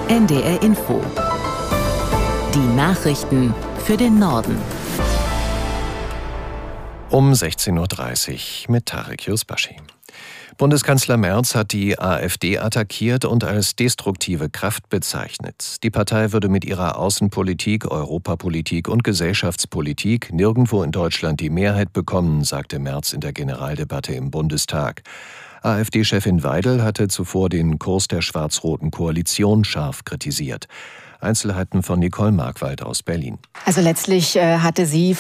NDR Info. Die Nachrichten für den Norden. Um 16.30 Uhr mit Tarek Yusbashi. Bundeskanzler Merz hat die AfD attackiert und als destruktive Kraft bezeichnet. Die Partei würde mit ihrer Außenpolitik, Europapolitik und Gesellschaftspolitik nirgendwo in Deutschland die Mehrheit bekommen, sagte Merz in der Generaldebatte im Bundestag. AfD-Chefin Weidel hatte zuvor den Kurs der schwarz-roten Koalition scharf kritisiert. Einzelheiten von Nicole Markwald aus Berlin. Also letztlich hatte sie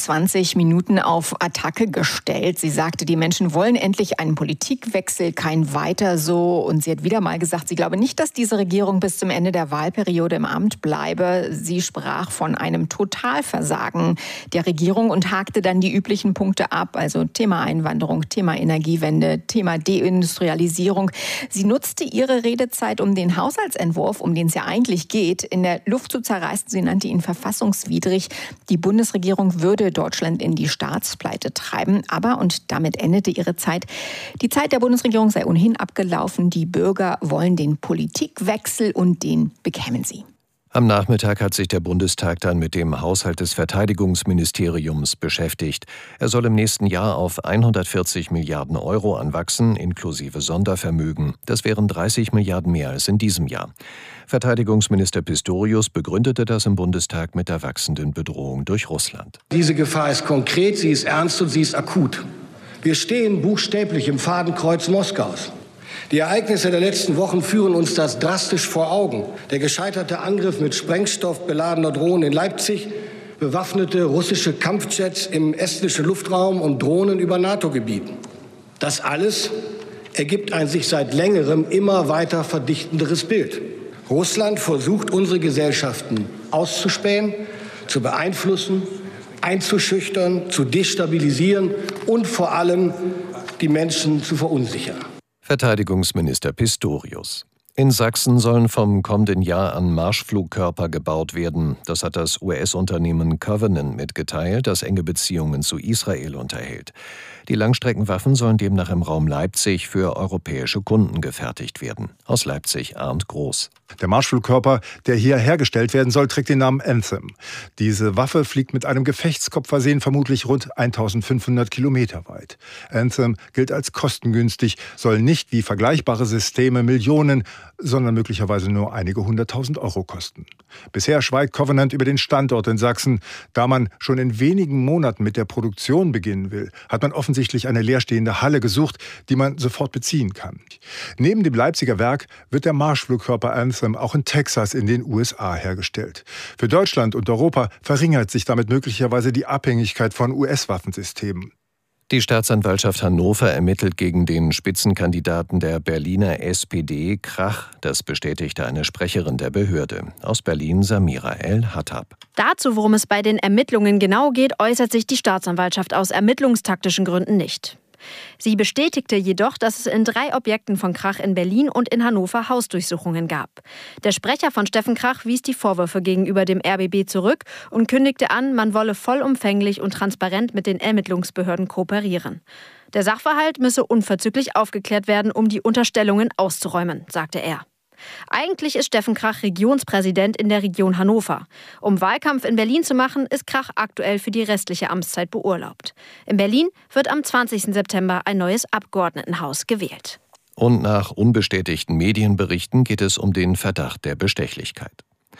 25 Minuten auf Attacke gestellt. Sie sagte, die Menschen wollen endlich einen Politikwechsel, kein Weiter so. Und sie hat wieder mal gesagt, sie glaube nicht, dass diese Regierung bis zum Ende der Wahlperiode im Amt bleibe. Sie sprach von einem Totalversagen der Regierung und hakte dann die üblichen Punkte ab. Also Thema Einwanderung, Thema Energiewende, Thema Deindustrialisierung. Sie nutzte ihre Redezeit, um den Haushaltsentwurf, um den es ja eigentlich geht, in der Luft zu zerreißen. Sie nannte ihn verfassungswidrig. Die Bundesregierung würde Deutschland in die Staatspleite treiben. Aber, und damit endete ihre Zeit, die Zeit der Bundesregierung sei ohnehin abgelaufen. Die Bürger wollen den Politikwechsel und den bekämen sie. Am Nachmittag hat sich der Bundestag dann mit dem Haushalt des Verteidigungsministeriums beschäftigt. Er soll im nächsten Jahr auf 140 Milliarden Euro anwachsen, inklusive Sondervermögen. Das wären 30 Milliarden mehr als in diesem Jahr. Verteidigungsminister Pistorius begründete das im Bundestag mit der wachsenden Bedrohung durch Russland. Diese Gefahr ist konkret, sie ist ernst und sie ist akut. Wir stehen buchstäblich im Fadenkreuz Moskaus. Die Ereignisse der letzten Wochen führen uns das drastisch vor Augen. Der gescheiterte Angriff mit Sprengstoff beladener Drohnen in Leipzig, bewaffnete russische Kampfjets im estnischen Luftraum und Drohnen über NATO-Gebieten. Das alles ergibt ein sich seit längerem immer weiter verdichtenderes Bild. Russland versucht, unsere Gesellschaften auszuspähen, zu beeinflussen, einzuschüchtern, zu destabilisieren und vor allem die Menschen zu verunsichern. Verteidigungsminister Pistorius. In Sachsen sollen vom kommenden Jahr an Marschflugkörper gebaut werden. Das hat das US-Unternehmen Covenant mitgeteilt, das enge Beziehungen zu Israel unterhält. Die Langstreckenwaffen sollen demnach im Raum Leipzig für europäische Kunden gefertigt werden. Aus Leipzig Arndt Groß. Der Marschflugkörper, der hier hergestellt werden soll, trägt den Namen Anthem. Diese Waffe fliegt mit einem Gefechtskopf versehen vermutlich rund 1500 Kilometer weit. Anthem gilt als kostengünstig, soll nicht wie vergleichbare Systeme Millionen, sondern möglicherweise nur einige 100.000 Euro kosten. Bisher schweigt Covenant über den Standort in Sachsen. Da man schon in wenigen Monaten mit der Produktion beginnen will, hat man offensichtlich eine leerstehende Halle gesucht, die man sofort beziehen kann. Neben dem Leipziger Werk wird der Marschflugkörper Anthem auch in Texas in den USA hergestellt. Für Deutschland und Europa verringert sich damit möglicherweise die Abhängigkeit von US-Waffensystemen. Die Staatsanwaltschaft Hannover ermittelt gegen den Spitzenkandidaten der Berliner SPD, Krach. Das bestätigte eine Sprecherin der Behörde. Aus Berlin Samira El-Hattab. Dazu, worum es bei den Ermittlungen genau geht, äußert sich die Staatsanwaltschaft aus ermittlungstaktischen Gründen nicht. Sie bestätigte jedoch, dass es in 3 Objekten von Krach in Berlin und in Hannover Hausdurchsuchungen gab. Der Sprecher von Steffen Krach wies die Vorwürfe gegenüber dem RBB zurück und kündigte an, man wolle vollumfänglich und transparent mit den Ermittlungsbehörden kooperieren. Der Sachverhalt müsse unverzüglich aufgeklärt werden, um die Unterstellungen auszuräumen, sagte er. Eigentlich ist Steffen Krach Regionspräsident in der Region Hannover. Um Wahlkampf in Berlin zu machen, ist Krach aktuell für die restliche Amtszeit beurlaubt. In Berlin wird am 20. September ein neues Abgeordnetenhaus gewählt. Und nach unbestätigten Medienberichten geht es um den Verdacht der Bestechlichkeit.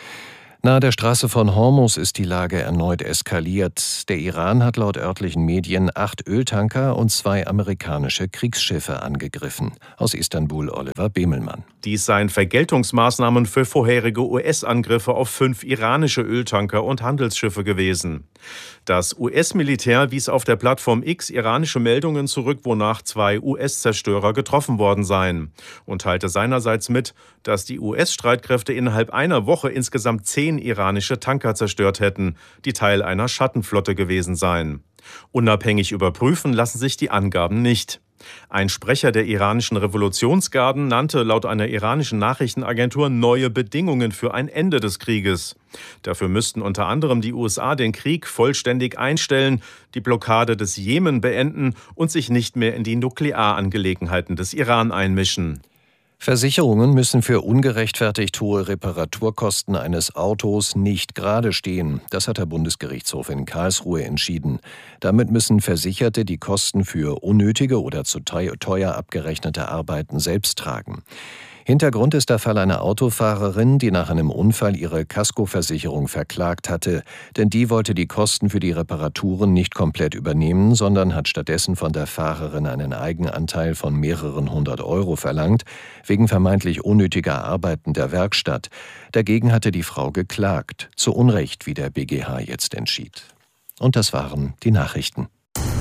Nahe der Straße von Hormuz ist die Lage erneut eskaliert. Der Iran hat laut örtlichen Medien 8 Öltanker und 2 amerikanische Kriegsschiffe angegriffen. Aus Istanbul Oliver Bemelmann. Dies seien Vergeltungsmaßnahmen für vorherige US-Angriffe auf 5 iranische Öltanker und Handelsschiffe gewesen. Das US-Militär wies auf der Plattform X iranische Meldungen zurück, wonach 2 US-Zerstörer getroffen worden seien, und teilte seinerseits mit, dass die US-Streitkräfte innerhalb einer Woche insgesamt 10 iranische Tanker zerstört hätten, die Teil einer Schattenflotte gewesen seien. Unabhängig überprüfen lassen sich die Angaben nicht. Ein Sprecher der iranischen Revolutionsgarden nannte laut einer iranischen Nachrichtenagentur neue Bedingungen für ein Ende des Krieges. Dafür müssten unter anderem die USA den Krieg vollständig einstellen, die Blockade des Jemen beenden und sich nicht mehr in die Nuklearangelegenheiten des Iran einmischen. Versicherungen müssen für ungerechtfertigt hohe Reparaturkosten eines Autos nicht gerade stehen. Das hat der Bundesgerichtshof in Karlsruhe entschieden. Damit müssen Versicherte die Kosten für unnötige oder zu teuer abgerechnete Arbeiten selbst tragen. Hintergrund ist der Fall einer Autofahrerin, die nach einem Unfall ihre Kaskoversicherung verklagt hatte, denn die wollte die Kosten für die Reparaturen nicht komplett übernehmen, sondern hat stattdessen von der Fahrerin einen Eigenanteil von mehreren hundert Euro verlangt, wegen vermeintlich unnötiger Arbeiten der Werkstatt. Dagegen hatte die Frau geklagt, zu Unrecht, wie der BGH jetzt entschied. Und das waren die Nachrichten.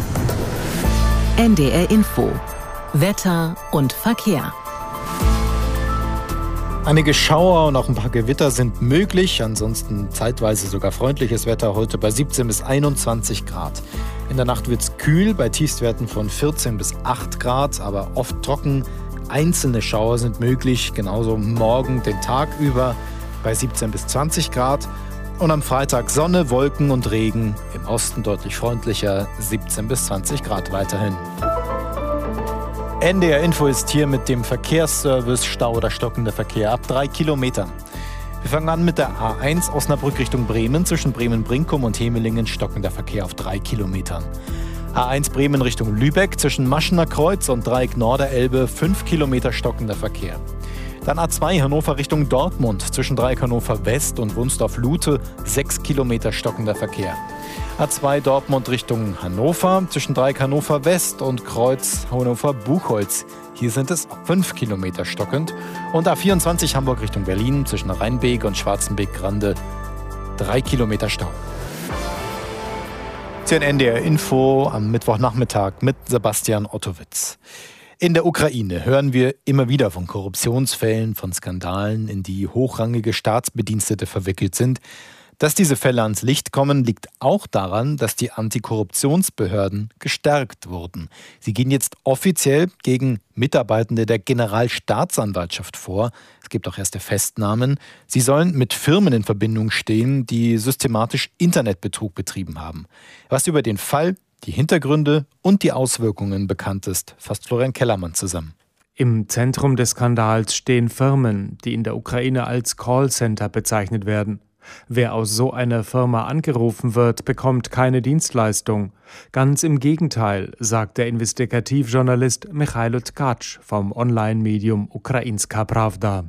NDR Info. Wetter und Verkehr. Einige Schauer und auch ein paar Gewitter sind möglich, ansonsten zeitweise sogar freundliches Wetter heute bei 17 bis 21 Grad. In der Nacht wird es kühl, bei Tiefstwerten von 14 bis 8 Grad, aber oft trocken. Einzelne Schauer sind möglich, genauso morgen den Tag über bei 17 bis 20 Grad. Und am Freitag Sonne, Wolken und Regen, im Osten deutlich freundlicher, 17 bis 20 Grad weiterhin. NDR Info ist hier mit dem Verkehrsservice Stau oder stockender Verkehr ab 3 Kilometern. Wir fangen an mit der A1 Osnabrück Richtung Bremen. Zwischen Bremen-Brinkum und Hemelingen stockender Verkehr auf 3 Kilometern. A1 Bremen Richtung Lübeck. Zwischen Maschener Kreuz und Dreieck Norderelbe 5 Kilometer stockender Verkehr. Dann A2 Hannover Richtung Dortmund. Zwischen Dreieck Hannover West und Wunsdorf-Lute 6 Kilometer stockender Verkehr. A2 Dortmund Richtung Hannover, zwischen Dreieck Hannover West und Kreuz Hannover-Buchholz. Hier sind es 5 Kilometer stockend. Und A24 Hamburg Richtung Berlin, zwischen Rheinbeek und Schwarzenbeek-Grande 3 Kilometer Stau. NDR Info am Mittwochnachmittag mit Sebastian Ottowitz. In der Ukraine hören wir immer wieder von Korruptionsfällen, von Skandalen, in die hochrangige Staatsbedienstete verwickelt sind. Dass diese Fälle ans Licht kommen, liegt auch daran, dass die Antikorruptionsbehörden gestärkt wurden. Sie gehen jetzt offiziell gegen Mitarbeitende der Generalstaatsanwaltschaft vor. Es gibt auch erste Festnahmen. Sie sollen mit Firmen in Verbindung stehen, die systematisch Internetbetrug betrieben haben. Was über den Fall, die Hintergründe und die Auswirkungen bekannt ist, fasst Florian Kellermann zusammen. Im Zentrum des Skandals stehen Firmen, die in der Ukraine als Callcenter bezeichnet werden. Wer aus so einer Firma angerufen wird, bekommt keine Dienstleistung. Ganz im Gegenteil, sagt der Investigativjournalist Michailo Tkacz vom Online-Medium Ukrainska Pravda.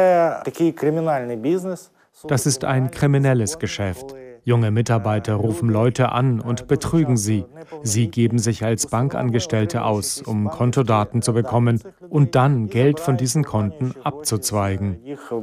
Das ist ein kriminelles Geschäft. Junge Mitarbeiter rufen Leute an und betrügen sie. Sie geben sich als Bankangestellte aus, um Kontodaten zu bekommen und dann Geld von diesen Konten abzuzweigen.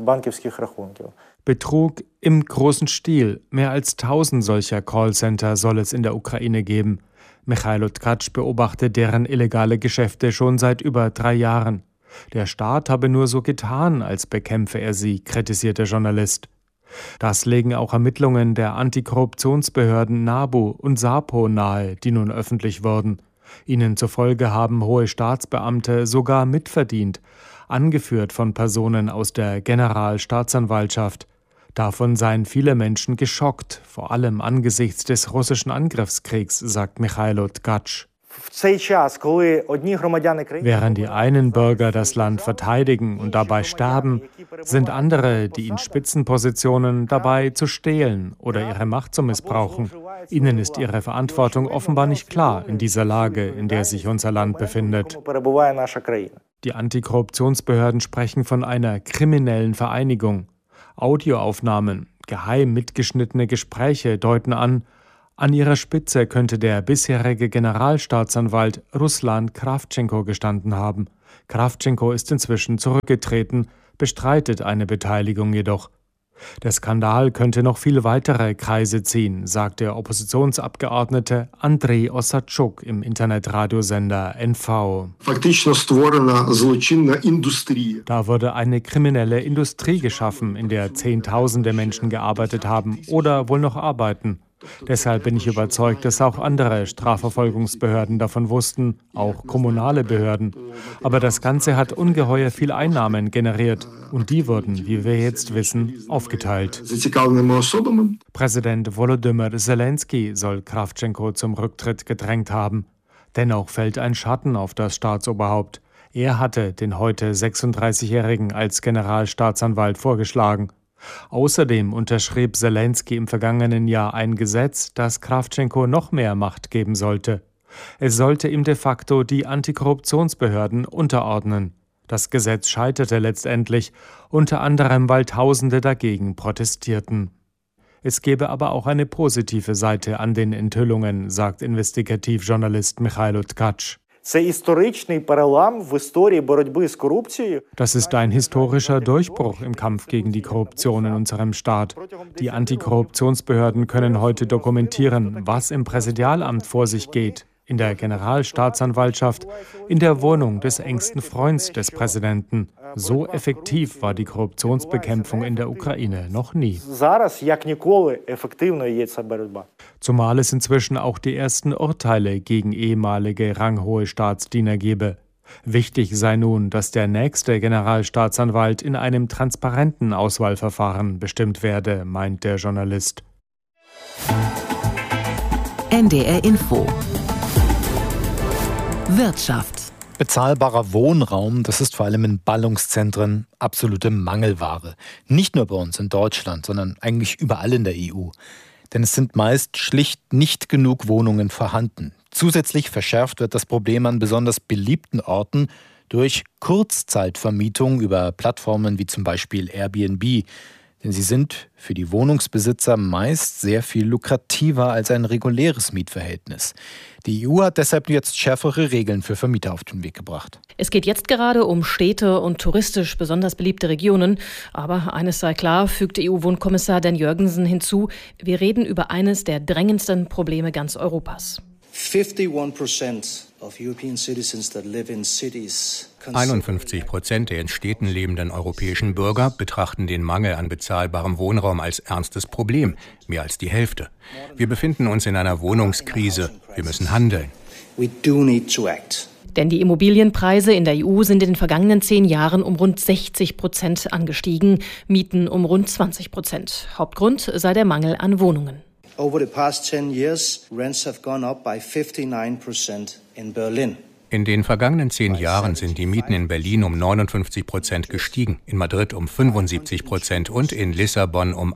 Betrug im großen Stil. Mehr als 1000 solcher Callcenter soll es in der Ukraine geben. Michailo Tkacz beobachtet deren illegale Geschäfte schon seit über 3 Jahren. Der Staat habe nur so getan, als bekämpfe er sie, kritisiert der Journalist. Das legen auch Ermittlungen der Antikorruptionsbehörden NABU und SAPO nahe, die nun öffentlich wurden. Ihnen zufolge haben hohe Staatsbeamte sogar mitverdient, angeführt von Personen aus der Generalstaatsanwaltschaft. Davon seien viele Menschen geschockt, vor allem angesichts des russischen Angriffskriegs, sagt Michailo Tkacz. Während die einen Bürger das Land verteidigen und dabei sterben, sind andere, die in Spitzenpositionen dabei zu stehlen oder ihre Macht zu missbrauchen. Ihnen ist ihre Verantwortung offenbar nicht klar in dieser Lage, in der sich unser Land befindet. Die Antikorruptionsbehörden sprechen von einer kriminellen Vereinigung. Audioaufnahmen, geheim mitgeschnittene Gespräche deuten an ihrer Spitze könnte der bisherige Generalstaatsanwalt Ruslan Kravchenko gestanden haben. Kravchenko ist inzwischen zurückgetreten, bestreitet eine Beteiligung jedoch. Der Skandal könnte noch viel weitere Kreise ziehen, sagt der Oppositionsabgeordnete Andrei Ossadchuk im Internetradiosender NV. Da wurde eine kriminelle Industrie geschaffen, in der Zehntausende Menschen gearbeitet haben oder wohl noch arbeiten. Deshalb bin ich überzeugt, dass auch andere Strafverfolgungsbehörden davon wussten, auch kommunale Behörden. Aber das Ganze hat ungeheuer viel Einnahmen generiert und die wurden, wie wir jetzt wissen, aufgeteilt. Präsident Volodymyr Zelensky soll Kravchenko zum Rücktritt gedrängt haben. Dennoch fällt ein Schatten auf das Staatsoberhaupt. Er hatte den heute 36-Jährigen als Generalstaatsanwalt vorgeschlagen. Außerdem unterschrieb Selenskyj im vergangenen Jahr ein Gesetz, das Krawtschenko noch mehr Macht geben sollte. Es sollte ihm de facto die Antikorruptionsbehörden unterordnen. Das Gesetz scheiterte letztendlich, unter anderem, weil Tausende dagegen protestierten. Es gebe aber auch eine positive Seite an den Enthüllungen, sagt Investigativjournalist Michailo Tkacz. Das ist ein historischer Durchbruch im Kampf gegen die Korruption in unserem Staat. Die Antikorruptionsbehörden können heute dokumentieren, was im Präsidialamt vor sich geht, in der Generalstaatsanwaltschaft, in der Wohnung des engsten Freundes des Präsidenten. So effektiv war die Korruptionsbekämpfung in der Ukraine noch nie. Zumal es inzwischen auch die ersten Urteile gegen ehemalige ranghohe Staatsdiener gebe. Wichtig sei nun, dass der nächste Generalstaatsanwalt in einem transparenten Auswahlverfahren bestimmt werde, meint der Journalist. NDR Info Wirtschaft. Bezahlbarer Wohnraum, das ist vor allem in Ballungszentren absolute Mangelware. Nicht nur bei uns in Deutschland, sondern eigentlich überall in der EU. Denn es sind meist schlicht nicht genug Wohnungen vorhanden. Zusätzlich verschärft wird das Problem an besonders beliebten Orten durch Kurzzeitvermietung über Plattformen wie zum Beispiel Airbnb. Denn sie sind für die Wohnungsbesitzer meist sehr viel lukrativer als ein reguläres Mietverhältnis. Die EU hat deshalb jetzt schärfere Regeln für Vermieter auf den Weg gebracht. Es geht jetzt gerade um Städte und touristisch besonders beliebte Regionen. Aber eines sei klar, fügt EU-Wohnkommissar Dan Jørgensen hinzu, wir reden über eines der drängendsten Probleme ganz Europas. 51% der in Städten lebenden europäischen Bürger betrachten den Mangel an bezahlbarem Wohnraum als ernstes Problem, mehr als die Hälfte. Wir befinden uns in einer Wohnungskrise. Wir müssen handeln. Denn die Immobilienpreise in der EU sind in den vergangenen 10 Jahren um rund 60% angestiegen, Mieten um rund 20%. Hauptgrund sei der Mangel an Wohnungen. Over the past 10 years, rents have gone up by 59% in Berlin. In den vergangenen 10 Jahren sind die Mieten in Berlin um 59% gestiegen, in Madrid um 75% und in Lissabon um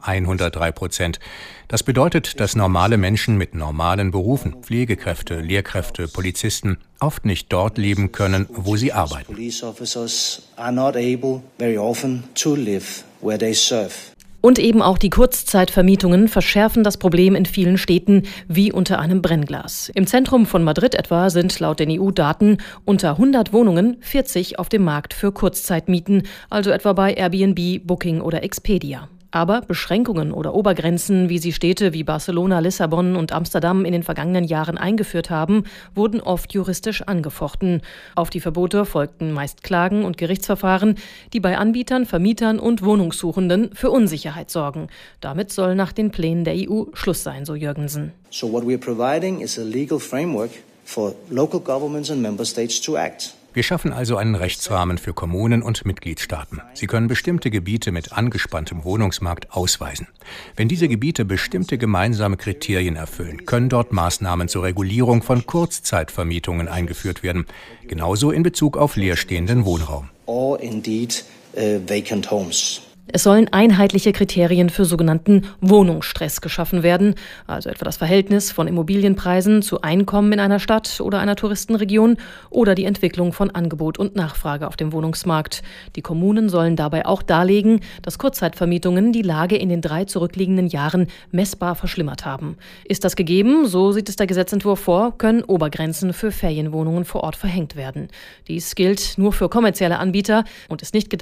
103%. Das bedeutet, dass normale Menschen mit normalen Berufen, Pflegekräfte, Lehrkräfte, Polizisten, oft nicht dort leben können, wo sie arbeiten. Police officers are not able very often to live where they serve. Und eben auch die Kurzzeitvermietungen verschärfen das Problem in vielen Städten wie unter einem Brennglas. Im Zentrum von Madrid etwa sind laut den EU-Daten unter 100 Wohnungen 40 auf dem Markt für Kurzzeitmieten, also etwa bei Airbnb, Booking oder Expedia. Aber Beschränkungen oder Obergrenzen, wie sie Städte wie Barcelona, Lissabon und Amsterdam in den vergangenen Jahren eingeführt haben, wurden oft juristisch angefochten. Auf die Verbote folgten meist Klagen und Gerichtsverfahren, die bei Anbietern, Vermietern und Wohnungssuchenden für Unsicherheit sorgen. Damit soll nach den Plänen der EU Schluss sein, so Jørgensen. So what we're providing is a legal framework for local governments and member states to act. Wir schaffen also einen Rechtsrahmen für Kommunen und Mitgliedstaaten. Sie können bestimmte Gebiete mit angespanntem Wohnungsmarkt ausweisen. Wenn diese Gebiete bestimmte gemeinsame Kriterien erfüllen, können dort Maßnahmen zur Regulierung von Kurzzeitvermietungen eingeführt werden. Genauso in Bezug auf leerstehenden Wohnraum. Or indeed vacant homes. Es sollen einheitliche Kriterien für sogenannten Wohnungsstress geschaffen werden, also etwa das Verhältnis von Immobilienpreisen zu Einkommen in einer Stadt oder einer Touristenregion oder die Entwicklung von Angebot und Nachfrage auf dem Wohnungsmarkt. Die Kommunen sollen dabei auch darlegen, dass Kurzzeitvermietungen die Lage in den 3 zurückliegenden Jahren messbar verschlimmert haben. Ist das gegeben, so sieht es der Gesetzentwurf vor, können Obergrenzen für Ferienwohnungen vor Ort verhängt werden. Dies gilt nur für kommerzielle Anbieter und ist nicht gedacht